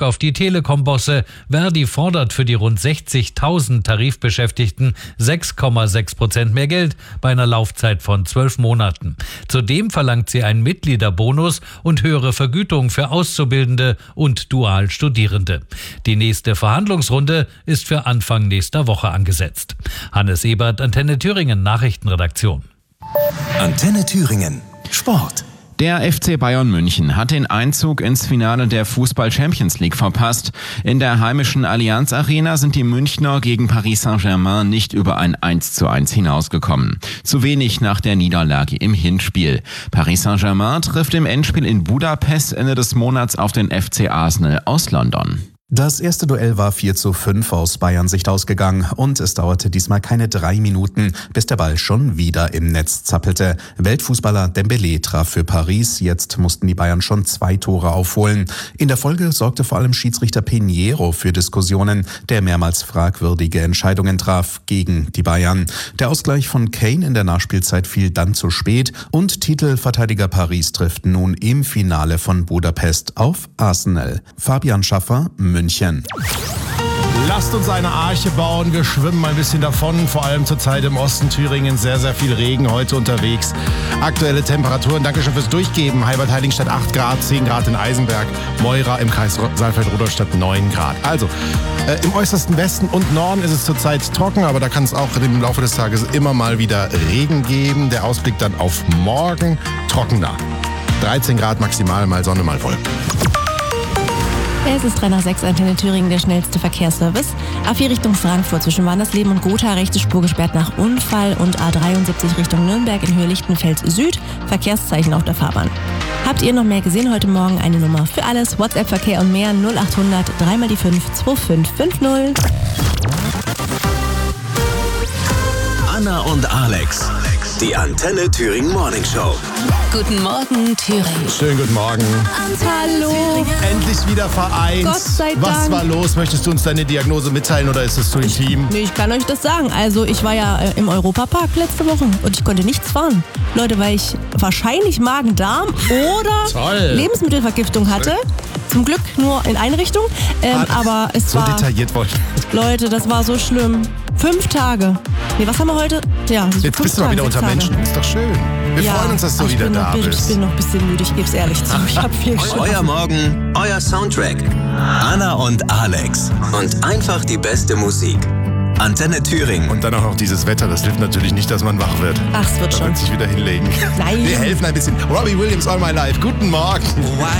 Druck auf die Telekom-Bosse. Verdi fordert für die rund 60.000 Tarifbeschäftigten 6,6% mehr Geld bei einer Laufzeit von 12 Monaten. Zudem verlangt sie einen Mitgliederbonus und höhere Vergütung für Auszubildende und Dualstudierende. Die nächste Verhandlungsrunde ist für Anfang nächster Woche angesetzt. Hannes Ebert, Antenne Thüringen, Nachrichtenredaktion. Antenne Thüringen, Sport. Der FC Bayern München hat den Einzug ins Finale der Fußball-Champions League verpasst. In der heimischen Allianz Arena sind die Münchner gegen Paris Saint-Germain nicht über ein 1:1 hinausgekommen. Zu wenig nach der Niederlage im Hinspiel. Paris Saint-Germain trifft im Endspiel in Budapest Ende des Monats auf den FC Arsenal aus London. Das erste Duell war 4:5 aus Bayern Sicht ausgegangen und es dauerte diesmal keine 3 Minuten, bis der Ball schon wieder im Netz zappelte. Weltfußballer Dembélé traf für Paris, jetzt mussten die Bayern schon 2 Tore aufholen. In der Folge sorgte vor allem Schiedsrichter Pinheiro für Diskussionen, der mehrmals fragwürdige Entscheidungen traf gegen die Bayern. Der Ausgleich von Kane in der Nachspielzeit fiel dann zu spät und Titelverteidiger Paris trifft nun im Finale von Budapest auf Arsenal. Fabian Schaffer, München. Lasst uns eine Arche bauen, wir schwimmen ein bisschen davon, vor allem zur Zeit im Osten Thüringens, sehr, sehr viel Regen heute unterwegs. Aktuelle Temperaturen, danke schön fürs Durchgeben. Heilbad-Heiligenstadt 8 Grad, 10 Grad in Eisenberg, Moira im Kreis Saalfeld-Rudolstadt 9 Grad. Also, im äußersten Westen und Norden ist es zurzeit trocken, aber da kann es auch im Laufe des Tages immer mal wieder Regen geben. Der Ausblick dann auf morgen trockener. 13 Grad maximal, mal Sonne, mal Wolken. Es ist 3/6, Antenne Thüringen, der schnellste Verkehrsservice. A4 Richtung Frankfurt zwischen Wandersleben und Gotha, rechte Spur gesperrt nach Unfall und A73 Richtung Nürnberg in Höhe Lichtenfels Süd, Verkehrszeichen auf der Fahrbahn. Habt ihr noch mehr gesehen heute Morgen? Eine Nummer für alles, WhatsApp-Verkehr und mehr 0800 3x5 2550. Anna und Alex, die Antenne Thüringen Morning Show. Guten Morgen, Thüringen. Schönen guten Morgen. Hallo. Endlich wieder vereint. Gott sei Dank. Was war los? Möchtest du uns deine Diagnose mitteilen oder ist es zu intim? Nee, ich kann euch das sagen. Also ich war ja im Europapark letzte Woche und ich konnte nichts fahren. Leute, weil ich wahrscheinlich Magen-Darm oder Lebensmittelvergiftung hatte. Zum Glück nur in eine Richtung. Aber es so war... detailliert wollte ich. Leute, das war so schlimm. 5 Tage. Nee, was haben wir heute? Ja, jetzt bist du mal wieder unter Menschen. Ist doch schön. Wir freuen uns, dass du wieder da bist. Ich bin noch ein bisschen müde, ich gebe es ehrlich zu. Ich habe viel geschlafen. Euer Morgen, euer Soundtrack. Anna und Alex. Und einfach die beste Musik. Antenne Thüringen. Und dann auch noch dieses Wetter, das hilft natürlich nicht, dass man wach wird. Ach, es wird da schon. wird sich wieder hinlegen. Nein. Wir helfen ein bisschen. Robbie Williams, All My Life. Guten Morgen.